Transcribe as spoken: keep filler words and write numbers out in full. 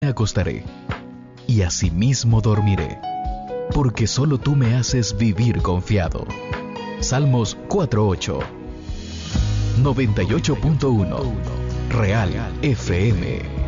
acostaré, y asimismo dormiré, porque solo tú me haces vivir confiado. Salmos cuatro ocho. noventa y ocho punto uno Real F M.